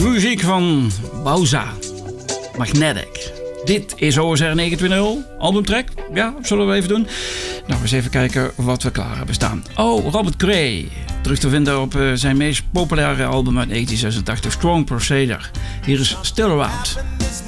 Muziek van Bauza. Magnetic. Dit is OSR 29.0. Albumtrack. Ja, zullen we even doen? Nou, eens even kijken wat we klaar hebben staan. Oh, Robert Cray. Terug te vinden op zijn meest populaire album uit 1986, Strong Crusader. Hier is Still Around.